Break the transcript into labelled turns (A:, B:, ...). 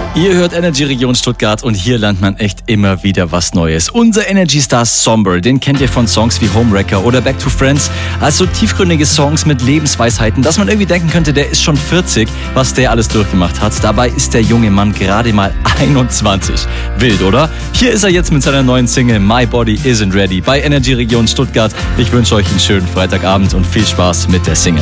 A: Ihr hört Energy Region Stuttgart und hier lernt man echt immer wieder was Neues. Unser Energy Star Somber, den kennt ihr von Songs wie Homewrecker oder Back to Friends. Also tiefgründige Songs mit Lebensweisheiten, dass man irgendwie denken könnte, der ist schon 40, was der alles durchgemacht hat. Dabei ist der junge Mann gerade mal 21. Wild, oder? Hier ist er jetzt mit seiner neuen Single My Body Isn't Ready bei Energy Region Stuttgart. Ich wünsche euch einen schönen Freitagabend und viel Spaß mit der Single.